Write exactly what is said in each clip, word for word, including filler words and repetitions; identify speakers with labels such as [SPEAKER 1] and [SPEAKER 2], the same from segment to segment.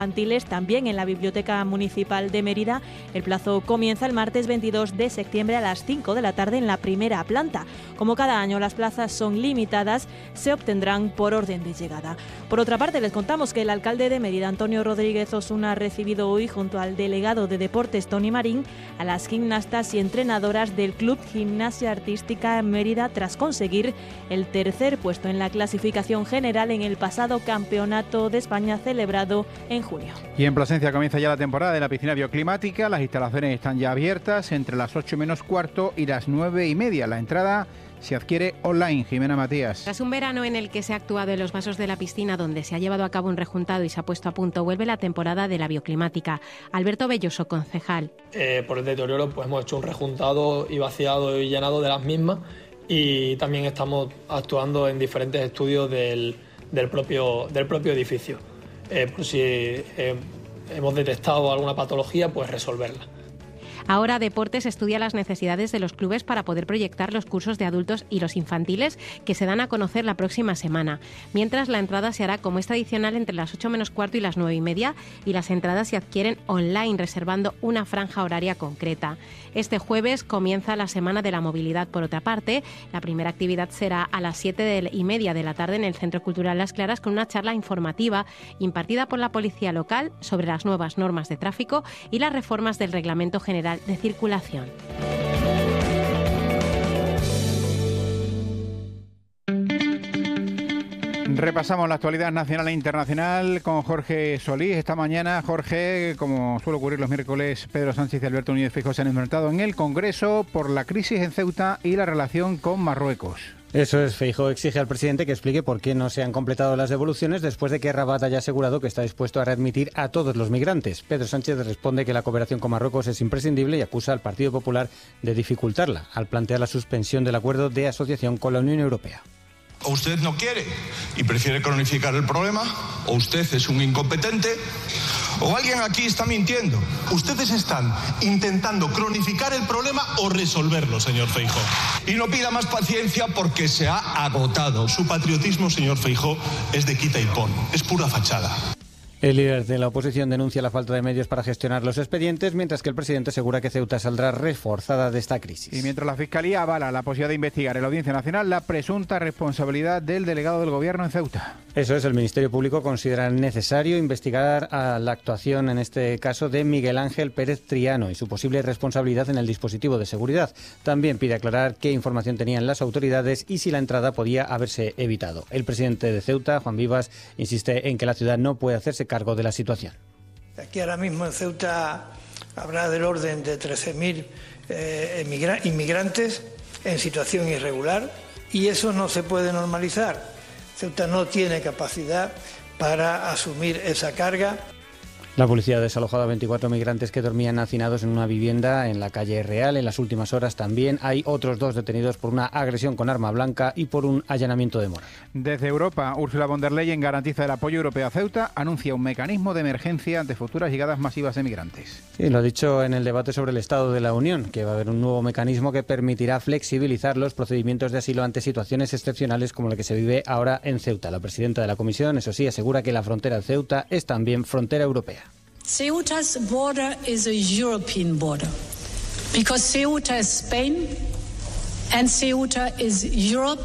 [SPEAKER 1] infantiles también en la Biblioteca Municipal de Mérida. El plazo comienza el martes veintidós de septiembre a las cinco de la tarde en la primera planta. Como cada año las plazas son limitadas, se obtendrán por orden de llegada. Por otra parte, les contamos que el alcalde de Mérida, Antonio Rodríguez Osuna, ha recibido hoy junto al delegado de Deportes, Tony Marín, a las gimnastas y entrenadoras del Club Gimnasia Artística Mérida tras conseguir el tercer puesto en la clasificación general en el pasado Campeonato de España celebrado en junio.
[SPEAKER 2] Y en Plasencia comienza ya la temporada de la piscina bioclimática. Las instalaciones están ya abiertas entre las ocho menos cuarto y las nueve y media. La entrada se adquiere online. Jimena Matías.
[SPEAKER 3] Tras un verano en el que se ha actuado en los vasos de la piscina, donde se ha llevado a cabo un rejuntado y se ha puesto a punto, vuelve la temporada de la bioclimática. Alberto Belloso, concejal.
[SPEAKER 4] Eh, por el deterioro pues hemos hecho un rejuntado y vaciado y llenado de las mismas, y también estamos actuando en diferentes estudios del, del, propio, del propio edificio. Eh, por si eh, hemos detectado alguna patología, pues resolverla.
[SPEAKER 3] Ahora Deportes estudia las necesidades de los clubes para poder proyectar los cursos de adultos y los infantiles que se dan a conocer la próxima semana. Mientras, la entrada se hará como es tradicional entre las ocho menos cuarto y las nueve y media, y las entradas se adquieren online reservando una franja horaria concreta. Este jueves comienza la Semana de la Movilidad. Por otra parte, la primera actividad será a las siete y media de la tarde en el Centro Cultural Las Claras, con una charla informativa impartida por la Policía Local sobre las nuevas normas de tráfico y las reformas del Reglamento General de Circulación.
[SPEAKER 2] Repasamos la actualidad nacional e internacional con Jorge Solís. Esta mañana, Jorge, como suele ocurrir los miércoles, Pedro Sánchez y Alberto Núñez Feijóo se han enfrentado en el Congreso por la crisis en Ceuta y la relación con Marruecos.
[SPEAKER 5] Eso es, Feijóo exige al presidente que explique por qué no se han completado las devoluciones después de que Rabat haya asegurado que está dispuesto a readmitir a todos los migrantes. Pedro Sánchez responde que la cooperación con Marruecos es imprescindible y acusa al Partido Popular de dificultarla al plantear la suspensión del acuerdo de asociación con la Unión Europea.
[SPEAKER 6] O usted no quiere y prefiere cronificar el problema, o usted es un incompetente, o alguien aquí está mintiendo.
[SPEAKER 7] Ustedes están intentando cronificar el problema o resolverlo, señor Feijóo.
[SPEAKER 6] Y no pida más paciencia porque se ha agotado.
[SPEAKER 7] Su patriotismo, señor Feijóo, es de quita y pon, es pura fachada.
[SPEAKER 5] El líder de la oposición denuncia la falta de medios para gestionar los expedientes, mientras que el presidente asegura que Ceuta saldrá reforzada de esta crisis.
[SPEAKER 2] Y mientras la Fiscalía avala la posibilidad de investigar en la Audiencia Nacional la presunta responsabilidad del delegado del Gobierno en Ceuta.
[SPEAKER 5] Eso es, el Ministerio Público considera necesario investigar a la actuación, en este caso, de Miguel Ángel Pérez Triano y su posible responsabilidad en el dispositivo de seguridad. También pide aclarar qué información tenían las autoridades y si la entrada podía haberse evitado. El presidente de Ceuta, Juan Vivas, insiste en que la ciudad no puede hacerse cargo de la situación.
[SPEAKER 8] Aquí ahora mismo en Ceuta habrá del orden de trece mil eh, inmigrantes en situación irregular, y eso no se puede normalizar. Ceuta no tiene capacidad para asumir esa carga.
[SPEAKER 5] La policía ha desalojado a veinticuatro migrantes que dormían hacinados en una vivienda en la calle Real. En las últimas horas también hay otros dos detenidos por una agresión con arma blanca y por un allanamiento de morada.
[SPEAKER 2] Desde Europa, Ursula von der Leyen garantiza el apoyo europeo a Ceuta, anuncia un mecanismo de emergencia ante futuras llegadas masivas de migrantes.
[SPEAKER 5] Sí, lo ha dicho en el debate sobre el Estado de la Unión, que va a haber un nuevo mecanismo que permitirá flexibilizar los procedimientos de asilo ante situaciones excepcionales como la que se vive ahora en Ceuta. La presidenta de la Comisión, eso sí, asegura que la frontera de Ceuta es también frontera europea.
[SPEAKER 9] Ceuta's border is a European border because Ceuta is Spain and Ceuta is Europe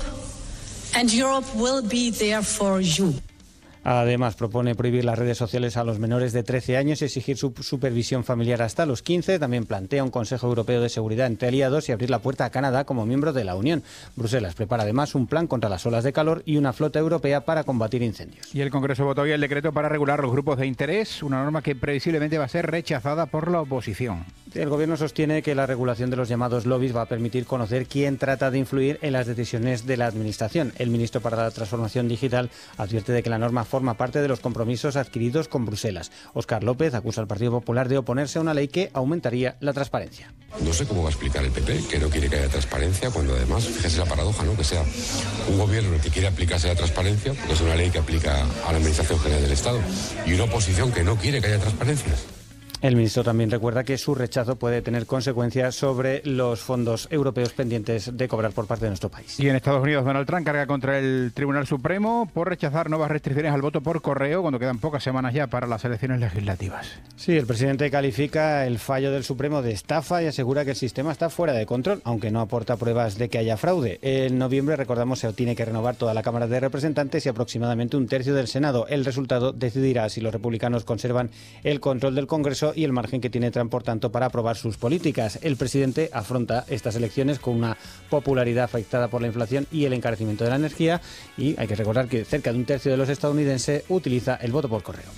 [SPEAKER 9] and Europe will be there for you.
[SPEAKER 5] Además, propone prohibir las redes sociales a los menores de trece años y exigir su supervisión familiar hasta los quince. También plantea un Consejo Europeo de Seguridad entre aliados y abrir la puerta a Canadá como miembro de la Unión. Bruselas prepara además un plan contra las olas de calor y una flota europea para combatir incendios.
[SPEAKER 2] Y el Congreso votó hoy el decreto para regular los grupos de interés, una norma que previsiblemente va a ser rechazada por la oposición.
[SPEAKER 5] El Gobierno sostiene que la regulación de los llamados lobbies va a permitir conocer quién trata de influir en las decisiones de la Administración. El ministro para la Transformación Digital advierte de que la norma forma parte de los compromisos adquiridos con Bruselas. Óscar López acusa al Partido Popular de oponerse a una ley que aumentaría la transparencia.
[SPEAKER 10] No sé cómo va a explicar el P P que no quiere que haya transparencia cuando además, fíjese la paradoja, ¿no? Que sea un gobierno que quiere aplicarse la transparencia, porque es una ley que aplica a la Administración General del Estado, y una oposición que no quiere que haya transparencia.
[SPEAKER 5] El ministro también recuerda que su rechazo puede tener consecuencias sobre los fondos europeos pendientes de cobrar por parte de nuestro país.
[SPEAKER 2] Y en Estados Unidos, Donald Trump carga contra el Tribunal Supremo por rechazar nuevas restricciones al voto por correo cuando quedan pocas semanas ya para las elecciones legislativas.
[SPEAKER 5] Sí, el presidente califica el fallo del Supremo de estafa y asegura que el sistema está fuera de control, aunque no aporta pruebas de que haya fraude. En noviembre, recordamos, se tiene que renovar toda la Cámara de Representantes y aproximadamente un tercio del Senado. El resultado decidirá si los republicanos conservan el control del Congreso y el margen que tiene Trump, por tanto, para aprobar sus políticas. El presidente afronta estas elecciones con una popularidad afectada por la inflación y el encarecimiento de la energía, y hay que recordar que cerca de un tercio de los estadounidenses utiliza el voto por correo.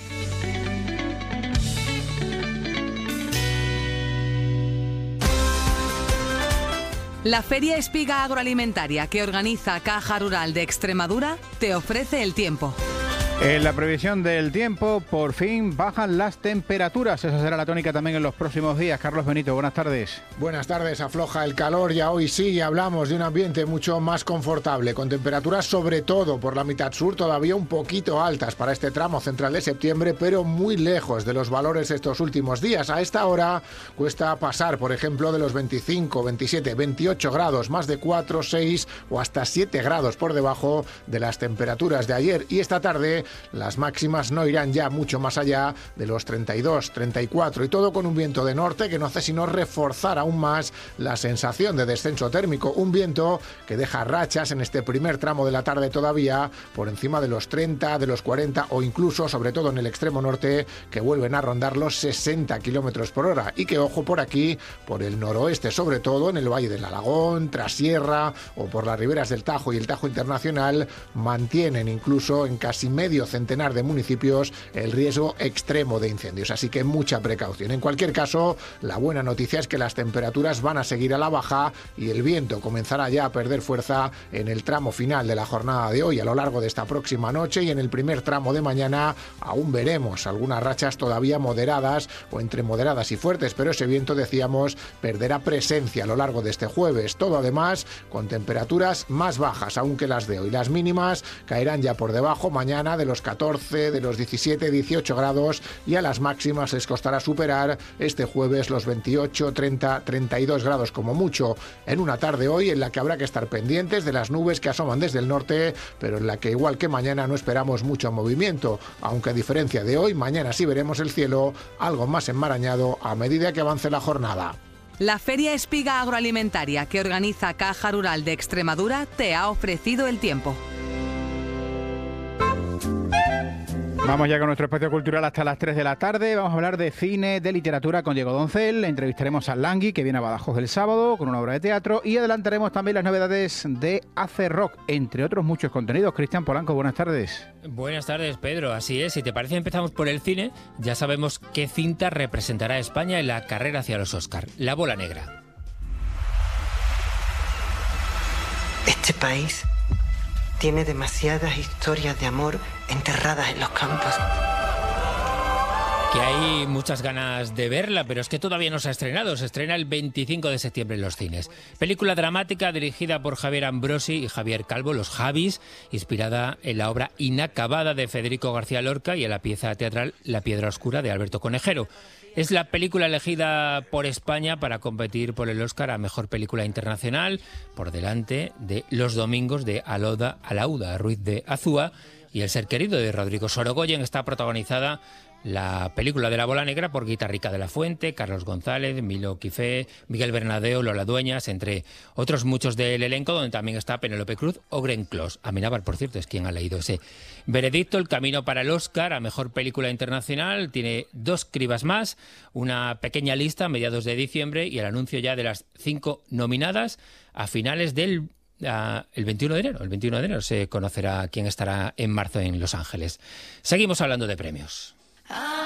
[SPEAKER 11] La Feria Espiga Agroalimentaria que organiza Caja Rural de Extremadura te ofrece el tiempo.
[SPEAKER 2] En la previsión del tiempo, por fin bajan las temperaturas. Esa será la tónica también en los próximos días. Carlos Benito, buenas tardes.
[SPEAKER 12] Buenas tardes. Afloja el calor. Ya hoy sí hablamos de un ambiente mucho más confortable, con temperaturas sobre todo por la mitad sur todavía un poquito altas para este tramo central de septiembre, pero muy lejos de los valores estos últimos días. A esta hora cuesta pasar, por ejemplo, de los veinticinco, veintisiete, veintiocho grados, más de cuatro, seis o hasta siete grados por debajo de las temperaturas de ayer. Y esta tarde las máximas no irán ya mucho más allá de los treinta y dos, treinta y cuatro, y todo con un viento de norte que no hace sino reforzar aún más la sensación de descenso térmico. Un viento que deja rachas en este primer tramo de la tarde todavía por encima de los treinta, de los cuarenta o incluso, sobre todo en el extremo norte, que vuelven a rondar los sesenta kilómetros por hora. Y que ojo por aquí, por el noroeste, sobre todo en el Valle del Alagón, Trasierra o por las riberas del Tajo y el Tajo Internacional, mantienen incluso en casi medio centenar de municipios el riesgo extremo de incendios, así que mucha precaución. En cualquier caso, la buena noticia es que las temperaturas van a seguir a la baja y el viento comenzará ya a perder fuerza en el tramo final de la jornada de hoy, a lo largo de esta próxima noche, y en el primer tramo de mañana aún veremos algunas rachas todavía moderadas o entre moderadas y fuertes, pero ese viento, decíamos, perderá presencia a lo largo de este jueves. Todo además con temperaturas más bajas aún que las de hoy. Las mínimas caerán ya por debajo mañana de los catorce, de los diecisiete, dieciocho grados, y a las máximas les costará superar este jueves los veintiocho, treinta, treinta y dos grados como mucho, en una tarde hoy en la que habrá que estar pendientes de las nubes que asoman desde el norte, pero en la que, igual que mañana, no esperamos mucho movimiento, aunque a diferencia de hoy, mañana sí veremos el cielo algo más enmarañado a medida que avance la jornada.
[SPEAKER 11] La Feria Espiga Agroalimentaria que organiza Caja Rural de Extremadura te ha ofrecido el tiempo.
[SPEAKER 2] Vamos ya con nuestro espacio cultural hasta las tres de la tarde. Vamos a hablar de cine, de literatura con Diego Doncel. Entrevistaremos a Langui, que viene a Badajoz el sábado con una obra de teatro, y adelantaremos también las novedades de Hace Rock, entre otros muchos contenidos. Cristian Polanco, buenas tardes.
[SPEAKER 13] Buenas tardes, Pedro. Así es, si te parece empezamos por el cine. Ya sabemos qué cinta representará a España en la carrera hacia los Oscar: La Bola Negra.
[SPEAKER 14] Este país tiene demasiadas historias de amor enterradas en los campos.
[SPEAKER 13] Que hay muchas ganas de verla, pero es que todavía no se ha estrenado. Se estrena el veinticinco de septiembre en los cines. Película dramática dirigida por Javier Ambrosi y Javier Calvo, Los Javis, inspirada en la obra inacabada de Federico García Lorca y en la pieza teatral La Piedra Oscura de Alberto Conejero. Es la película elegida por España para competir por el Oscar a Mejor Película Internacional, por delante de Los Domingos de Aloda Alauda Ruiz de Azúa y El Ser Querido de Rodrigo Sorogoyen. Está protagonizada la película de La Bola Negra por Guitarrica de la Fuente, Carlos González, Milo Quifé, Miguel Bernadeo, Lola Dueñas, entre otros muchos del elenco, donde también está Penélope Cruz o Glenn Close. Amenábar, por cierto, es quien ha leído ese veredicto. El camino para el Oscar a Mejor Película Internacional tiene dos cribas más, una pequeña lista a mediados de diciembre y el anuncio ya de las cinco nominadas a finales del Uh, el veintiuno de enero. El veintiuno de enero se conocerá quién estará en marzo en Los Ángeles. Seguimos hablando de premios.